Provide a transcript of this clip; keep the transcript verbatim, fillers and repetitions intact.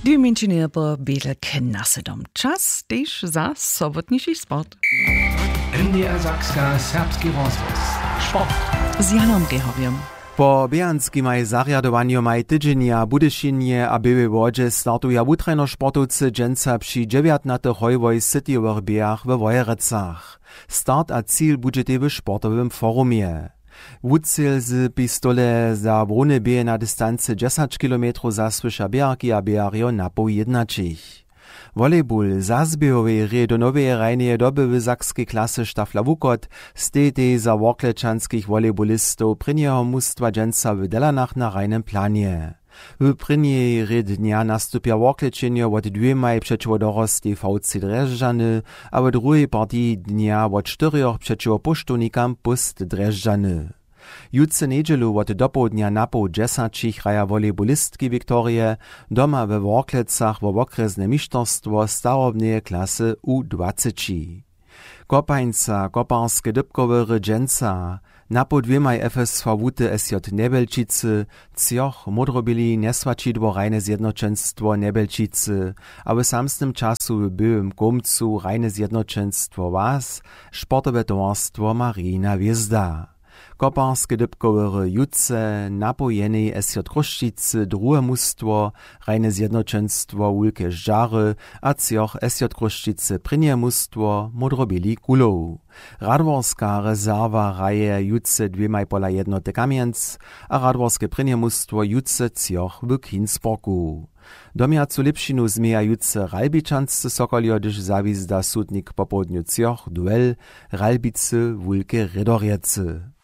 Du mentioneer po bedel knasedom. Czas też za sobotniejszy sport. N D R Sakska serbski rozwóz. Sport. Z Janom Gehowiem. Po běhanskim zarjadowaniu maj tydzienia Budyšinie a Białej Wodzie startuja wutrajno sportowcy dżęca przy dziewiętnastych hojwoj cityowych biegach we Wojerecach. Start a cíl budżety w sportowym forumie. Wucel z pistole za brune bieje na dystancy dziesięć kilometrów zasłysza biegarki a biegarjo na pół jednačich. Volejbol zazbiehowej hry do nowej rajnej doby w sakskiej klasy Štafla Wukot stejtej za worklečanskich volejbolistów prynjeho mustwa dżęca w Delanach na rajnym planie. W prynjej hry dnia nastupia worklečenje od dwójmaj przeciwo dorostej V C Drežďany, a w drugiej partii dnia od czterech przeciwo puštownikam Pust Drežďany. Jutce nedźelu od dopołudnia na pół dziesięcich hraja volejbolistki Wiktorie doma we Worklecach wo okresne mistrzostwo starobnej klasy U dwadzieścia. Kopańca, koparskie dybkowe dżęca, na pół dwiemaj F S V Wute S J Nebelčice, cioch modrobili nesłačidło rajne zjednoczeństwo Nebelčice, a w samstym czasu w byłym komcu rajne zjednoczeństwo Was, sportowe towarstwo Marina Hwiezda. Koparskie dybkowe jutce napojenej S J Kruščice drugie mustwo, rajne zjednoczeństwo Wulke Žary, a cioch S J Kruščice prynje mustwo modrobili kulow. Radworska rezerwa raje jutce dwiemaj pola jednoty Kamienc, a radworskie prynje mustwo jutce cioch w Kinsborgu. Domiacu lepšinu zmieja jutce Ralbičansce Sokoljo, gdyż zawizda sudnik po południu cioch duel Ralbice Wulke Redorjece.